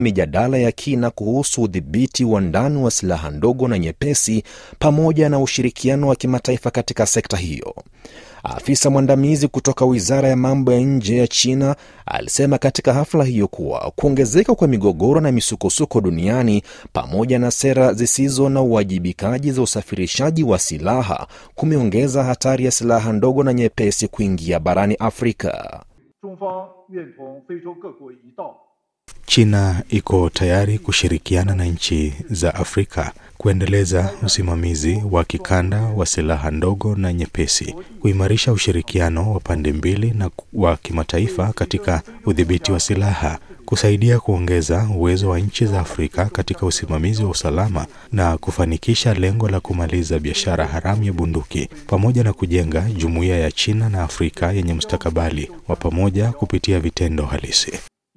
mijadala ya kina kuhusu udhibiti wa ndani wa silaha ndogo na nyepesi pamoja na ushirikiano wa kimataifa katika sekta hiyo. Afisa mwandamizi kutoka Wizara ya Mambo ya Nje ya China alisema katika hafla hiyo kuwa kuongezeka kwa migogoro na misukosuko duniani pamoja na sera zisizo na uwajibikaji za usafirishaji wa silaha kumeongeza hatari ya silaha ndogo na nyepesi kuingia barani Afrika. China iko tayari kushirikiana na nchi za Afrika kuendeleza usimamizi wa kikanda wa silaha ndogo na nyepesi, kuimarisha ushirikiano wa pande mbili na wa kimataifa katika udhibiti wa silaha, kusaidia kuongeza uwezo wa nchi za Afrika katika usimamizi wa usalama na kufanikisha lengo la kumaliza biashara haramu ya bunduki, pamoja na kujenga jumuiya ya China na Afrika yenye mustakabali wa pamoja kupitia vitendo halisi.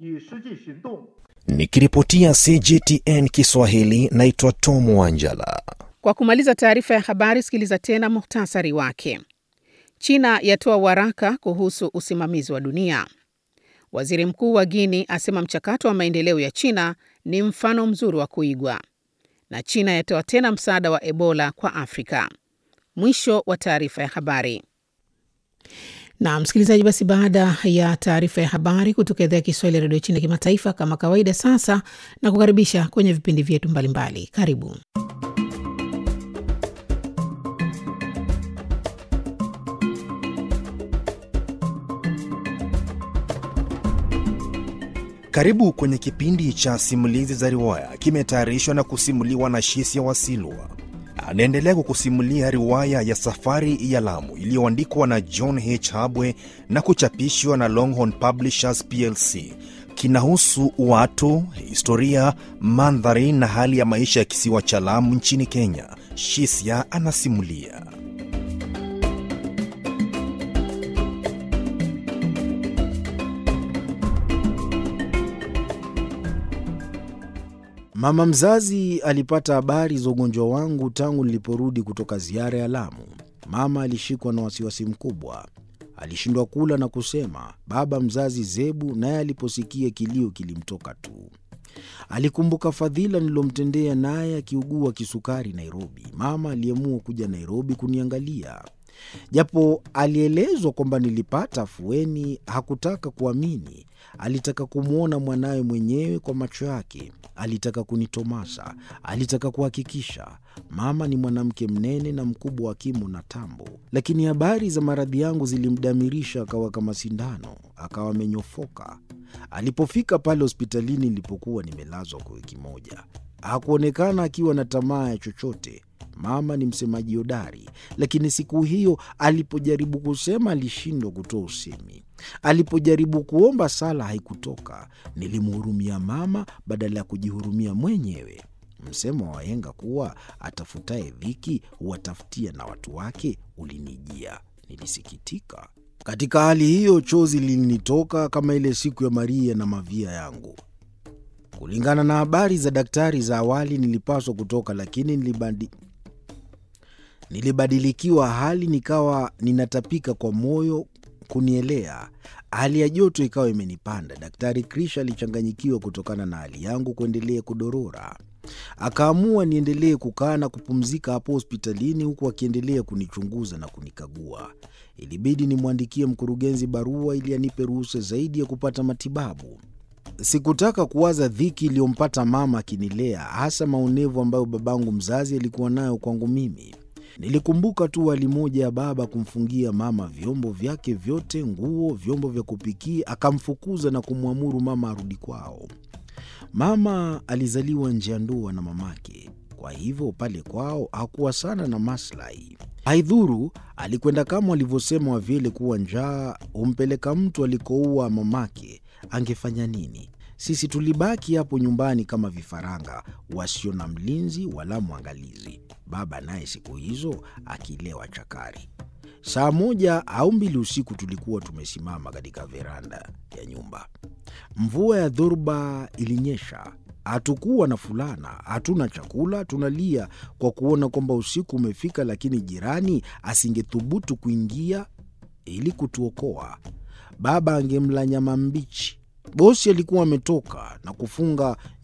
Nikiripotia CGTN Kiswahili, naitwa Tom Wanjala. Kwa kumaliza taarifa ya habari, sikiliza tena muhtasari wake. China yatoa waraka kuhusu usimamizi wa dunia. Waziri Mkuu wa Guinea asema mchakato wa maendeleo ya China ni mfano mzuri wa kuigwa. Na China yatoa tena msaada wa Ebola kwa Afrika. Mwisho wa taarifa ya habari. Na msikilizaji, basi baada ya taarifa ya habari kutoka idhaa ya Kiswahili ya Radio China Kimataifa, kama kawaida sasa na kukaribisha kwenye vipindi vyetu mbalimbali. Karibu. Karibu kwenye kipindi cha simulizi za riwaya, kimetayarishwa na kusimuliwa na Shisia Wasilwa. Anaendelea kukusimulia riwaya ya Safari ya Lamu iliyoandikwa na John H. Habwe na kuchapishwa na Longhorn Publishers PLC. Kinahusu watu, historia, mandhari na hali ya maisha ya kisiwa cha Lamu nchini Kenya. Shisia anasimulia. Mama mzazi alipata habari za ugonjwa wangu tangu niliporudi kutoka ziara ya Lamu. Mama alishikwa na wasiwasi mkubwa. Alishindwa kula na kusema. Baba mzazi Zebu naye aliposikia kilio kilimtoka tu. Alikumbuka fadhila nilomtendea naye akiugua kisukari Nairobi. Mama aliamua kuja Nairobi kuniangalia. Japo alielezwa kwamba nilipata afueni, hakutaka kuamini. Alitaka kumwona mwanawe mwenyewe kwa macho yake. Alitaka kunitomasa. Alitaka kuhakikisha. Mama ni mwanamke mnene na mkubwa wa kimo na tambo. Lakini habari za maradhi yangu zilimdamirisha, akawa kama sindano. Akawa amenyofoka. Alipofika pale hospitalini nilipokuwa nimelazwa kwa wiki moja, hakuonekana akiwa na tamaa ya chochote. Mama ni msemaji hodari, lakini siku hiyo alipojaribu kusema alishindwa kutoa usemi. Alipojaribu kuomba sala haikutoka. Nilimhurumia mama badala ya kujihurumia mwenyewe. Msemo wa wahenga kuwa atafutaye dhiki huwatafutia na watu wake ulinijia. Nilisikitika. Katika hali hiyo chozi lilinitoka kama ile siku ya Maria na mavia yangu. Kulingana na habari za daktari za awali nilipaswa kutoka, lakini nilibadilikiwa hali, nikawa ninatapika kwa moyo kunielea. Hali ya joto ikawa imenipanda. Daktari Krisha alichanganyikiwa kutokana na hali yangu kuendelea kudorora. Akaamua niendelee kukaa na kupumzika hapo hospitalini huku akiendelea kunichunguza na kunikagua. Ilibidi nimwandikie mkurugenzi barua ili anipe ruhusa zaidi ya kupata matibabu. Sikutaka kuwaza dhiki iliyompata mama akinilea, hasa maonevu ambayo babangu mzazi alikuwa nayo kwangu mimi. Nilikumbuka tu hali moja ya baba kumfungia mama vyombo vyake vyote, nguo, vyombo vya kupikia, akamfukuza na kumwamuru mama arudi kwao. Mama alizaliwa nje ya ndoa na mamake, kwa hivyo pale kwao hakuwa sana na maslahi. Haidhuru, alikwenda kama walivyosema wavyele kuwa njaa humpeleka mtu alikoua mamake. Angefanya nini? Sisi tulibaki hapo nyumbani kama vifaranga wasio na mlinzi wala mwangalizi. Baba naye siku hizo akilewa chakari. Saa 1 au 2 usiku tulikuwa tumesimama katika veranda ya nyumba. Mvua ya dhoruba ilinyesha. Hatukuwa na fulana, hatuna chakula, tunalia kwa kuona kwamba usiku umefika, lakini jirani asingethubutu kuingia ili kutuokoa. Baba angemla nyama mbichi. Bosi alikuwa ametoka na kufunga